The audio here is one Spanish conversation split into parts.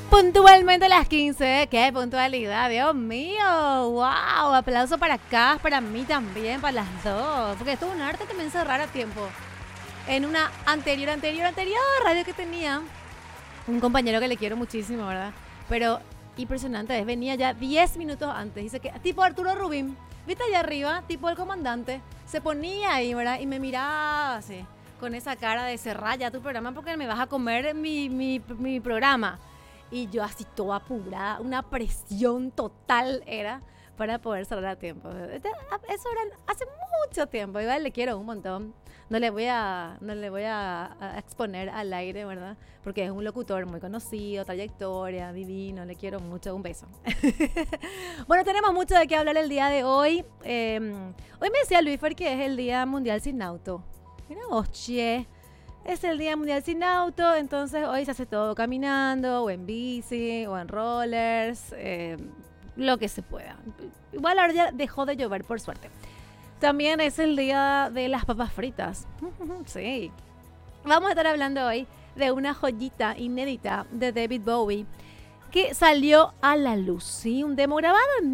Puntualmente a las 15. ¡Qué puntualidad! ¡Dios mío! ¡Wow! Aplauso para acá, para mí también, para las dos. Porque esto es un arte que me encerrara a tiempo. En una anterior radio que tenía, un compañero que le quiero muchísimo, ¿verdad? Pero impresionante, venía ya 10 minutos antes. Dice que, tipo Arturo Rubín, ¿viste allá arriba? Tipo el comandante. Se ponía ahí, ¿verdad? Y me miraba así, con esa cara de cerrar ya tu programa porque me vas a comer mi programa. Y yo así toda apurada, una presión total era para poder cerrar a tiempo. Eso era hace mucho tiempo, igual le quiero un montón. No le voy a exponer al aire, ¿verdad? Porque es un locutor muy conocido, trayectoria, divino, le quiero mucho, un beso. Bueno, tenemos mucho de qué hablar el día de hoy. Hoy me decía Luisfer que es el Día Mundial Sin Auto. Mira vos, che. Es el Día Mundial Sin Auto, entonces hoy se hace todo caminando, o en bici, o en rollers, lo que se pueda. Igual ahora ya dejó de llover, por suerte. También es el día de las papas fritas. Sí. Vamos a estar hablando hoy de una joyita inédita de David Bowie que salió a la luz, ¿sí? Un demo grabado en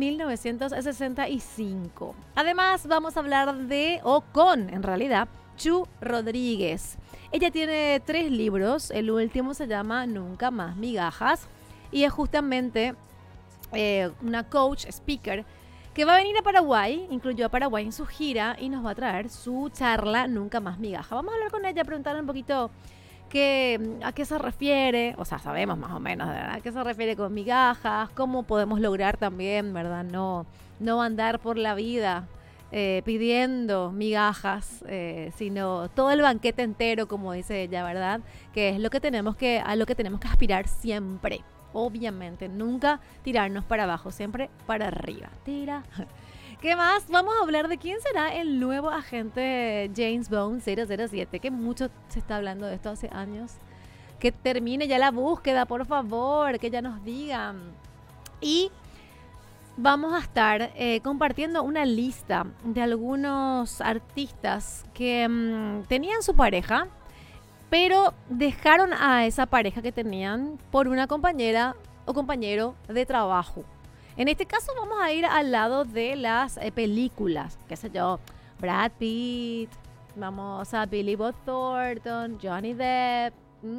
1965. Además, vamos a hablar en realidad, Chu Rodríguez. Ella tiene 3 libros, el último se llama Nunca Más Migajas y es justamente una coach, speaker, que va a venir a Paraguay, incluyó a Paraguay en su gira y nos va a traer su charla Nunca Más Migajas. Vamos a hablar con ella, preguntarle un poquito a qué se refiere, o sea, sabemos más o menos, ¿verdad? A qué se refiere con migajas, cómo podemos lograr también, ¿verdad? No andar por la vida pidiendo migajas, sino todo el banquete entero, como dice ella, ¿verdad? Que es a lo que tenemos que aspirar siempre. Obviamente, nunca tirarnos para abajo, siempre para arriba. Tira. ¿Qué más? Vamos a hablar de quién será el nuevo agente James Bond 007, que mucho se está hablando de esto hace años. Que termine ya la búsqueda, por favor, que ya nos digan. Y vamos a estar compartiendo una lista de algunos artistas que tenían su pareja, pero dejaron a esa pareja que tenían por una compañera o compañero de trabajo. En este caso vamos a ir al lado de las películas, qué sé yo, Brad Pitt, vamos a Billy Bob Thornton, Johnny Depp.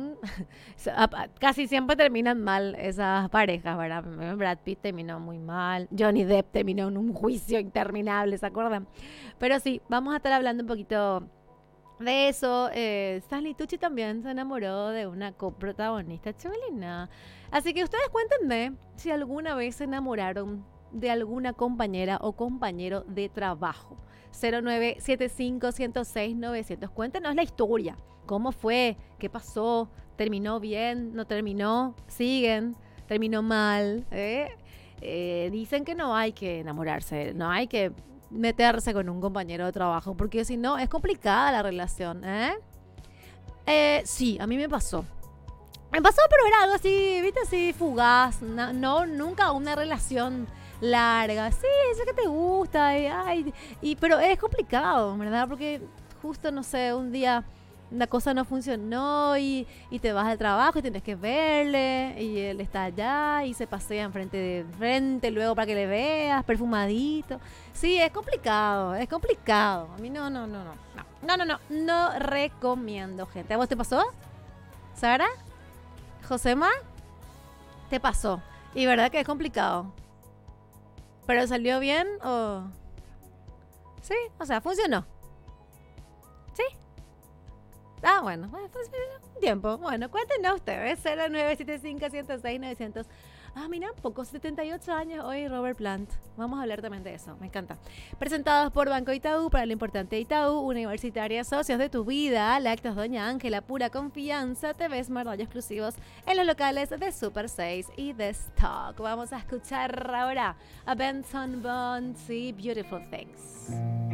Casi siempre terminan mal esas parejas, ¿verdad? Brad Pitt terminó muy mal, Johnny Depp terminó en un juicio interminable, ¿se acuerdan? Pero sí, vamos a estar hablando un poquito de eso. Stanley Tucci también se enamoró de una coprotagonista chulina. Así que ustedes cuéntenme si alguna vez se enamoraron de alguna compañera o compañero de trabajo. 0975-106-900. Cuéntenos la historia. ¿Cómo fue? ¿Qué pasó? ¿Terminó bien? ¿No terminó? ¿Siguen? ¿Terminó mal? Dicen que no hay que enamorarse, no hay que meterse con un compañero de trabajo, porque si no, es complicada la relación, sí, a mí me pasó. Me pasó, pero era algo así, viste, así fugaz. Nunca una relación larga. Sí, eso que te gusta. Pero es complicado, ¿verdad? Porque justo, no sé, un día la cosa no funcionó y te vas al trabajo y tienes que verle y él está allá y se pasea enfrente de frente luego para que le veas, perfumadito. Sí, es complicado. A mí no recomiendo, gente. ¿A vos te pasó? ¿Sara? ¿Josema? ¿Te pasó? Y verdad que es complicado. ¿Pero salió bien o...? Sí, o sea, funcionó. ¿Sí? Ah, bueno, pues un tiempo. Bueno, cuéntenos ustedes. 0975-106-900. Ah, mira, pocos 78 años hoy Robert Plant. Vamos a hablar también de eso, me encanta. Presentados por Banco Itaú, para lo importante Itaú, Universitaria, socios de tu vida, Lácteos Doña Ángela, pura confianza, TV Smart, exclusivos en los locales de Super 6 y de Stock. Vamos a escuchar ahora a Benson Bones y Beautiful Things.